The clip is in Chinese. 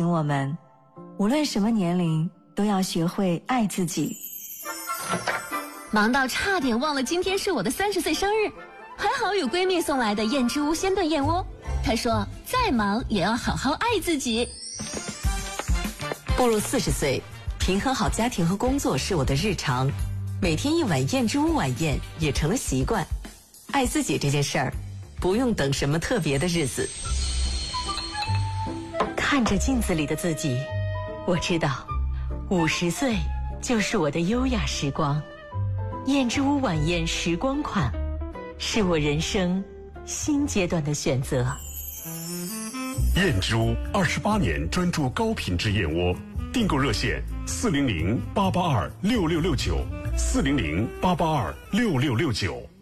醒我们，无论什么年龄，都要学会爱自己。 忙到差点忘了今天是我的30岁生日，还好有闺蜜送来的燕之屋鲜炖燕窝。她说再忙也要好好爱自己。 步入40岁，平衡好家庭和工作是我的日常，每天一碗燕之屋晚宴也成了习惯。爱自己这件事儿，不用等什么特别的日子。看着镜子里的自己，我知道50岁就是我的优雅时光。燕之屋晚宴时光款，是我人生新阶段的选择。 燕之屋28年专注高品质燕窝，订购热线400-882-6669，400-882-6669。